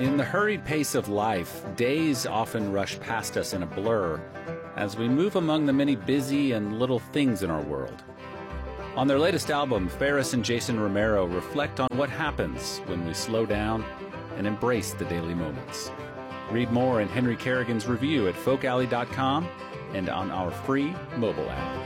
In the hurried pace of life, days often rush past us in a blur as we move among the many busy and little things in our world. On their latest album, Ferris and Jason Romero reflect on what happens when we slow down and embrace the daily moments. Read more in Henry Kerrigan's review at folkalley.com and on our free mobile app.